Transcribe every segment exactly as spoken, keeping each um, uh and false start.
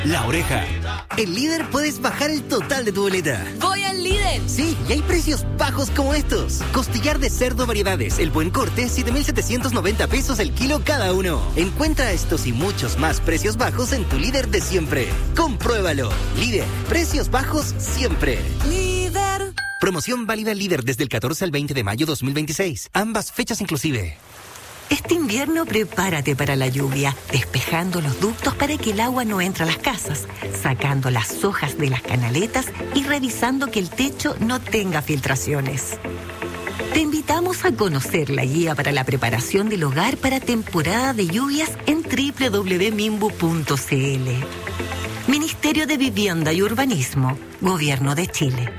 La Oreja. En Líder puedes bajar el total de tu boleta. ¡Voy al Líder! Sí, y hay precios bajos como estos. Costillar de cerdo variedades, el buen corte, siete mil setecientos noventa pesos el kilo cada uno. Encuentra estos y muchos más precios bajos en tu Líder de siempre. Compruébalo. Líder, precios bajos siempre. Líder. Promoción válida Líder desde el catorce al veinte de mayo dos mil veintiséis. Ambas fechas inclusive. Este invierno prepárate para la lluvia, despejando los ductos para que el agua no entre a las casas, sacando las hojas de las canaletas y revisando que el techo no tenga filtraciones. Te invitamos a conocer la guía para la preparación del hogar para temporada de lluvias en doble u doble u doble u punto minbu punto c l. Ministerio de Vivienda y Urbanismo, Gobierno de Chile.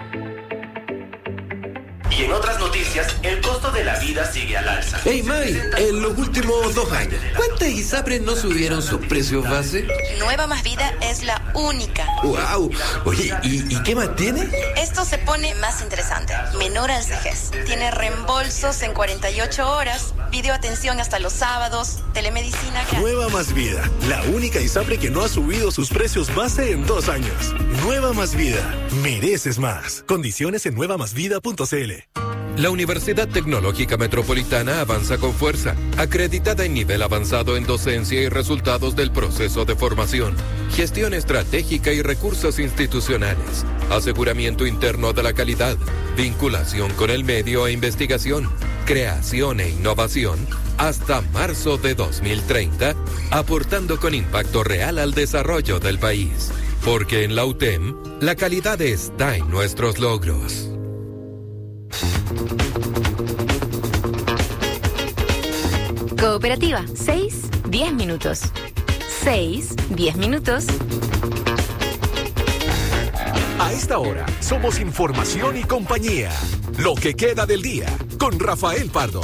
Y en otras noticias, el costo de la vida sigue al alza. Hey, May, en los últimos dos años, ¿cuántas ISAPRES no subieron sus precios base? Nueva Más Vida es la única. ¡Wow! Oye, ¿y, ¿y qué más tiene? Esto se pone más interesante. Menor al vejez. Tiene reembolsos en cuarenta y ocho horas, videoatención hasta los sábados, telemedicina gratis. Nueva Más Vida, la única ISAPRE que no ha subido sus precios base en dos años. Nueva Más Vida, mereces más. Condiciones en nueva más vida punto c l. La Universidad Tecnológica Metropolitana avanza con fuerza, acreditada en nivel avanzado en docencia y resultados del proceso de formación, gestión estratégica y recursos institucionales, aseguramiento interno de la calidad, vinculación con el medio e investigación, creación e innovación, hasta marzo de dos mil treinta, aportando con impacto real al desarrollo del país. Porque en la U T E M, la calidad está en nuestros logros. Cooperativa, seis, diez minutos. seis, diez minutos. A esta hora, somos Información y Compañía. Lo que queda del día, con Rafael Pardo.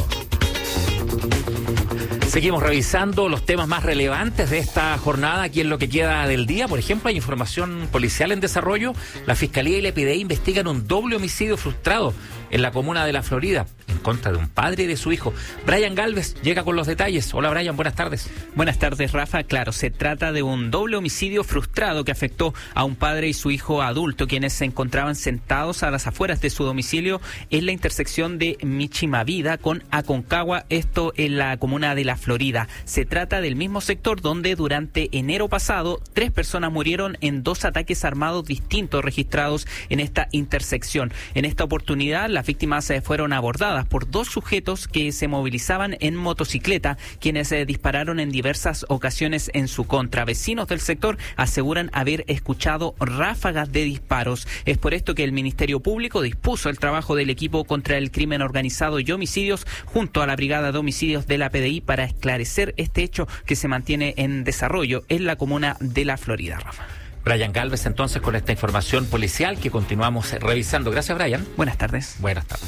Seguimos revisando los temas más relevantes de esta jornada aquí en Lo que queda del día. Por ejemplo, hay información policial en desarrollo. La Fiscalía y la P D I investigan un doble homicidio frustrado en la comuna de La Florida en contra de un padre y de su hijo. Brian Galvez llega con los detalles. Hola Brian, buenas tardes. Buenas tardes, Rafa. Claro, se trata de un doble homicidio frustrado que afectó a un padre y su hijo adulto, quienes se encontraban sentados a las afueras de su domicilio en la intersección de Michimavida con Aconcagua, esto en la comuna de La Florida. Se trata del mismo sector donde durante enero pasado tres personas murieron en dos ataques armados distintos registrados en esta intersección. En esta oportunidad, las víctimas eh, fueron abordadas por dos sujetos que se movilizaban en motocicleta, quienes eh, dispararon en diversas ocasiones en su contra. Vecinos del sector aseguran haber escuchado ráfagas de disparos. Es por esto que el Ministerio Público dispuso el trabajo del equipo contra el crimen organizado y homicidios junto a la Brigada de Homicidios de la P D I para esclarecer este hecho que se mantiene en desarrollo en la comuna de La Florida, Rafa. Brian Galvez, entonces, con esta información policial que continuamos revisando. Gracias, Brian. Buenas tardes. Buenas tardes.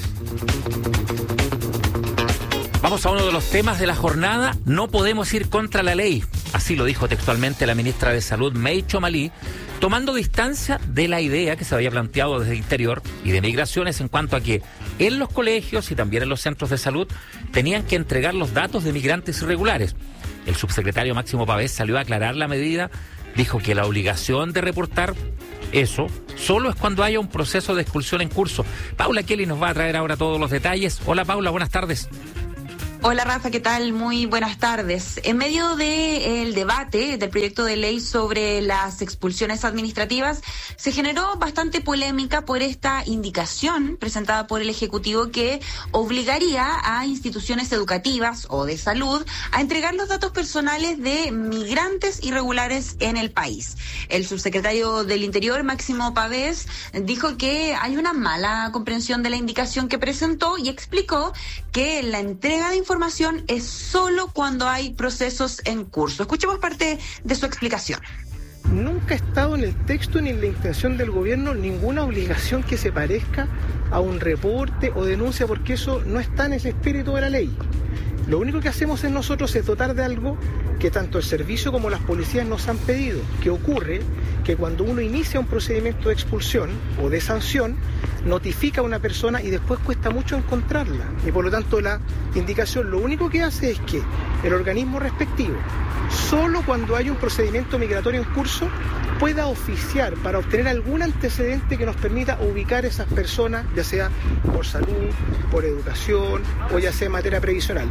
Vamos a uno de los temas de la jornada. No podemos ir contra la ley. Así lo dijo textualmente la ministra de Salud, May Chomalí, tomando distancia de la idea que se había planteado desde Interior y de Migraciones en cuanto a que en los colegios y también en los centros de salud tenían que entregar los datos de migrantes irregulares. El subsecretario Máximo Pavés salió a aclarar la medida. Dijo que la obligación de reportar eso solo es cuando haya un proceso de expulsión en curso. Paula Kelly nos va a traer ahora todos los detalles. Hola Paula, buenas tardes. Hola Rafa, ¿qué tal? Muy buenas tardes. En medio del debate del proyecto de ley sobre las expulsiones administrativas, se generó bastante polémica por esta indicación presentada por el Ejecutivo que obligaría a instituciones educativas o de salud a entregar los datos personales de migrantes irregulares en el país. El subsecretario del Interior, Máximo Pavés, dijo que hay una mala comprensión de la indicación que presentó y explicó que la entrega de información información es solo cuando hay procesos en curso. Escuchemos parte de su explicación. Nunca ha estado en el texto ni en la intención del gobierno ninguna obligación que se parezca a un reporte o denuncia, porque eso no está en ese espíritu de la ley. Lo único que hacemos en nosotros es dotar de algo que tanto el servicio como las policías nos han pedido, que ocurre que cuando uno inicia un procedimiento de expulsión o de sanción, notifica a una persona y después cuesta mucho encontrarla. Y por lo tanto la indicación lo único que hace es que el organismo respectivo, solo cuando hay un procedimiento migratorio en curso, pueda oficiar para obtener algún antecedente que nos permita ubicar a esas personas, ya sea por salud, por educación o ya sea en materia previsional.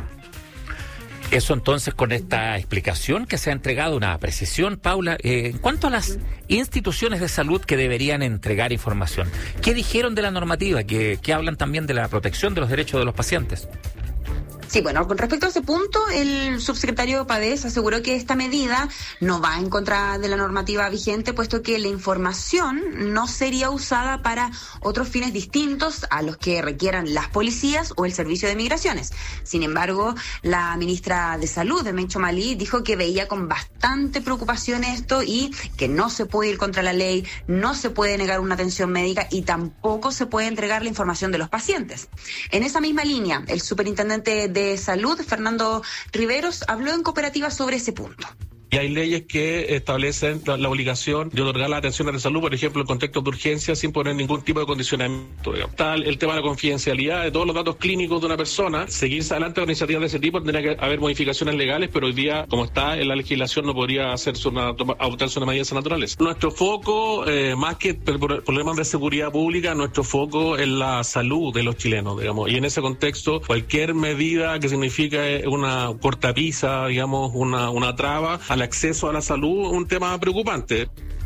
Eso entonces, con esta explicación que se ha entregado, una precisión, Paula, eh, en cuanto a las instituciones de salud que deberían entregar información, ¿qué dijeron de la normativa? Que, que hablan también de la protección de los derechos de los pacientes. Sí, bueno, con respecto a ese punto, el subsecretario Pádez aseguró que esta medida no va en contra de la normativa vigente, puesto que la información no sería usada para otros fines distintos a los que requieran las policías o el Servicio de Migraciones. Sin embargo, la ministra de Salud, Mecho Malí, dijo que veía con bastante preocupación esto y que no se puede ir contra la ley, no se puede negar una atención médica y tampoco se puede entregar la información de los pacientes. En esa misma línea, el superintendente de de Salud, Fernando Riveros, habló en Cooperativa sobre ese punto. Y hay leyes que establecen la, la obligación de otorgar las atenciones de salud, por ejemplo, en contextos de urgencia, sin poner ningún tipo de condicionamiento. Tal el tema de la confidencialidad de todos los datos clínicos de una persona. Seguirse adelante con iniciativas de ese tipo, tendría que haber modificaciones legales, pero hoy día, como está en la legislación, no podría hacerse una, adoptarse una medida naturales. Nuestro foco, eh, más que por problemas de seguridad pública, nuestro foco es la salud de los chilenos, digamos. Y en ese contexto, cualquier medida que signifique una cortapisa, digamos, una, una traba a acceso a la salud, un tema preocupante.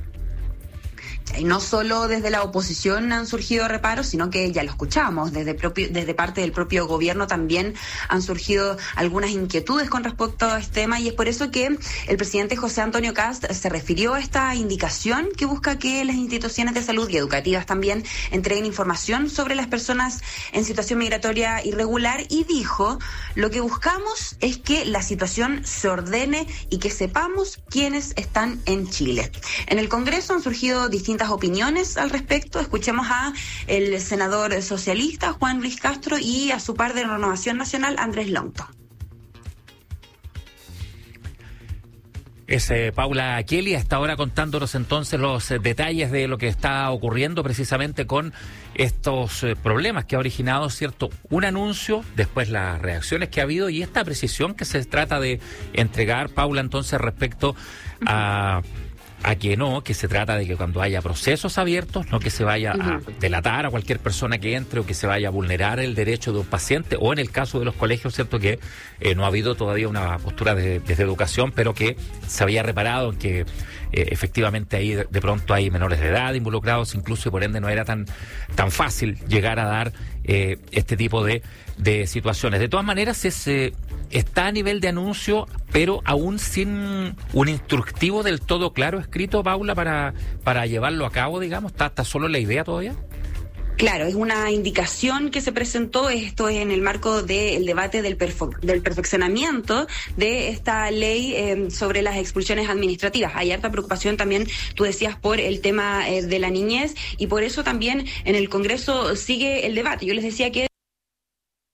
Y no solo desde la oposición han surgido reparos, sino que ya lo escuchamos, desde, propio, desde parte del propio gobierno también han surgido algunas inquietudes con respecto a este tema, y es por eso que el presidente José Antonio Kast se refirió a esta indicación que busca que las instituciones de salud y educativas también entreguen información sobre las personas en situación migratoria irregular, y dijo: lo que buscamos es que la situación se ordene y que sepamos quiénes están en Chile. En el Congreso han surgido distintas opiniones al respecto. Escuchemos a el senador socialista Juan Luis Castro y a su par de Renovación Nacional, Andrés Longton. Es eh, Paula Kelly, hasta ahora contándonos entonces los eh, detalles de lo que está ocurriendo precisamente con estos eh, problemas que ha originado, ¿cierto?, un anuncio, después las reacciones que ha habido y esta precisión que se trata de entregar, Paula, entonces respecto a... a que no, que se trata de que cuando haya procesos abiertos, no que se vaya uh-huh. a delatar a cualquier persona que entre o que se vaya a vulnerar el derecho de un paciente, o en el caso de los colegios, cierto que eh, no ha habido todavía una postura de, desde educación, pero que se había reparado en que eh, efectivamente ahí de, de pronto hay menores de edad involucrados, incluso, y por ende no era tan, tan fácil llegar a dar eh, este tipo de, de situaciones. De todas maneras, es, eh, está a nivel de anuncio, pero aún sin un instructivo del todo claro escrito, Paula, para, para llevarlo a cabo, digamos. ¿Está, está solo la idea todavía? Claro, es una indicación que se presentó, esto es en el marco del debate del, perfe- del perfeccionamiento de esta ley eh, sobre las expulsiones administrativas. Hay harta preocupación también, tú decías, por el tema eh, de la niñez, y por eso también en el Congreso sigue el debate. Yo les decía que